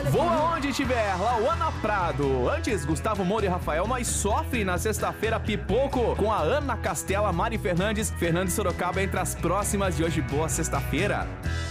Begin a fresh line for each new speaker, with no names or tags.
Voa onde estiver, Lauana Prado. Antes, Gustavo Moura e Rafael Nós Sofre na sexta-feira, Pipoco, com a Ana Castela, Mari Fernandes, Fernando Sorocaba entre as próximas de hoje. Boa sexta-feira.